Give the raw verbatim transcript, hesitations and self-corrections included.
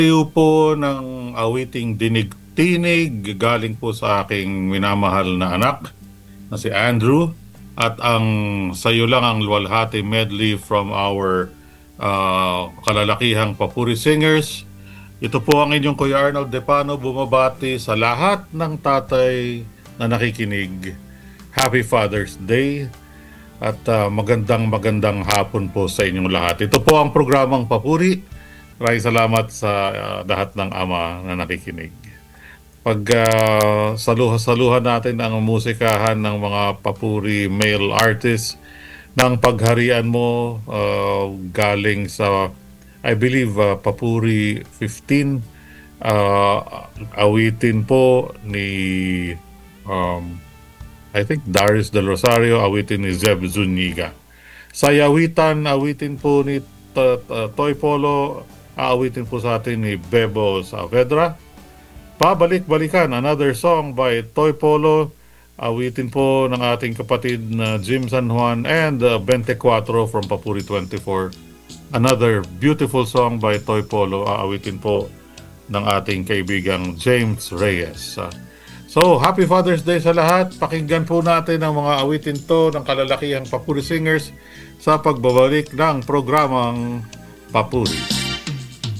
Tayo po ng awiting dinig-tinig galing po sa aking minamahal na anak na si Andrew, at ang Sayo Lang ang Luwalhati medley from our uh, kalalakihang papuri singers. Ito po ang inyong Kuya Arnold Depano bumabati sa lahat ng tatay na nakikinig. Happy Father's Day at uh, magandang magandang hapon po sa inyong lahat. Ito po ang programang Papuri. Maraming salamat sa uh, lahat ng ama na nakikinig. Pag uh, saluha-saluhan natin ang musikahan ng mga papuri male artists ng pagharian mo uh, galing sa, I believe, uh, Papuri fifteen, uh, awitin po ni um, I think Darius Del Rosario, awitin ni Zeb Zuniga. Sa yawitan, awitin po ni T- T- Toy Polo, aawitin po sa atin ni Bebo Saavedra. Pabalik-balikan, another song by Toy Polo, awitin po ng ating kapatid na Jim San Juan and uh, twenty-four from Papuri twenty-four. Another beautiful song by Toy Polo, aawitin po ng ating kaibigang James Reyes. Uh, so, Happy Father's Day sa lahat. Pakinggan po natin ang mga awitin to ng kalalakihang Papuri Singers sa pagbabalik ng programang Papuri.